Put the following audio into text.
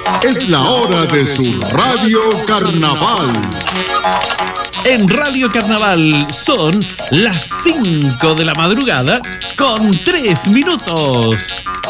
Es la hora de su Radio Carnaval. En Radio Carnaval son las 5 de la madrugada con 3 minutos.